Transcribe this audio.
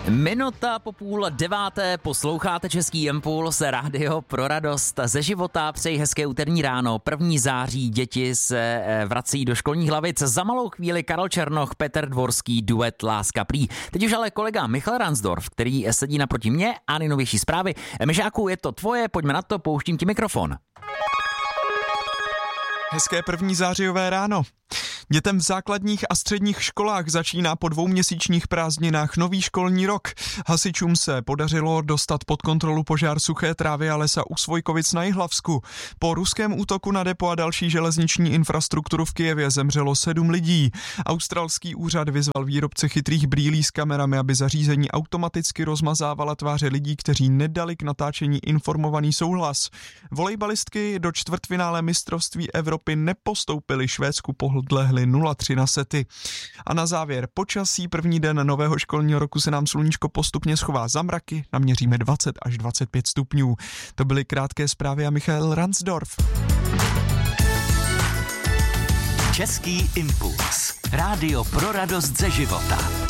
Minuta po 8:30 posloucháte Český impuls, rádio pro radost ze života. Přeji hezké úterní ráno. 1. září děti se vrací do školních lavic. Za malou chvíli Karel Černoch, Petr Dvorský, duet Láska prý. Teď už ale kolega Michal Ransdorf, který sedí naproti mě a nejnovější zprávy. Myšáku, je to tvoje, pojďme na to, pouštím ti mikrofon. Hezké 1. zářijové ráno. Dětem v základních a středních školách začíná po 2měsíčních prázdninách nový školní rok. Hasičům se podařilo dostat pod kontrolu požár suché trávy a lesa u Svojkovic na Jihlavsku. Po ruském útoku na depo a další železniční infrastrukturu v Kyjevě zemřelo 7 lidí. Australský úřad vyzval výrobce chytrých brýlí s kamerami, aby zařízení automaticky rozmazávala tváře lidí, kteří nedali k natáčení informovaný souhlas. Volejbalistky do čtvrtfinále mistrovství Evropy nepostoupily, Švédsku podlehly 0-3 na sety. A na závěr počasí, první den nového školního roku se nám sluníčko postupně schová za mraky, naměříme 20 až 25 stupňů. To byly krátké zprávy a Michal Ransdorf. Český impuls. Rádio pro radost ze života.